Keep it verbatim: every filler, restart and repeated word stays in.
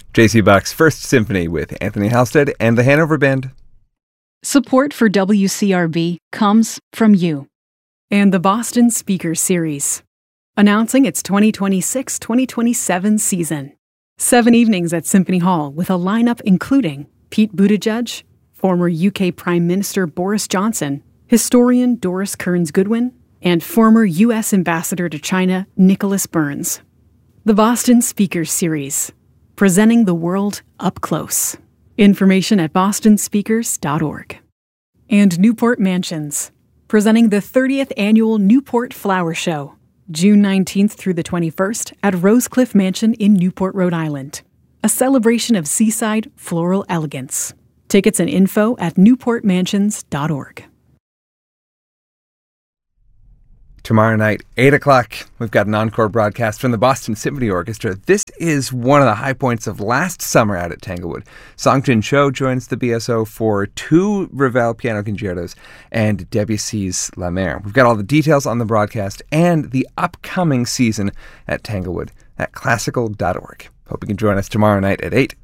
J C Bach's First Symphony with Anthony Halstead and the Hanover Band. Support for W C R B comes from you. And the Boston Speakers Series, announcing its twenty twenty-six twenty twenty-seven season. Seven evenings at Symphony Hall with a lineup including Pete Buttigieg, former U K Prime Minister Boris Johnson, historian Doris Kearns Goodwin, and former U S Ambassador to China Nicholas Burns. The Boston Speakers Series, presenting the world up close. Information at boston speakers dot org. And Newport Mansions, presenting the thirtieth Annual Newport Flower Show, June nineteenth through the twenty-first at Rosecliff Mansion in Newport, Rhode Island. A celebration of seaside floral elegance. Tickets and info at newport mansions dot org. Tomorrow night, eight o'clock, we've got an encore broadcast from the Boston Symphony Orchestra. This is one of the high points of last summer out at Tanglewood. Song-Jin Cho joins the B S O for two Ravel piano concertos and Debussy's La Mer. We've got all the details on the broadcast and the upcoming season at Tanglewood at classical dot org. Hope you can join us tomorrow night at eight.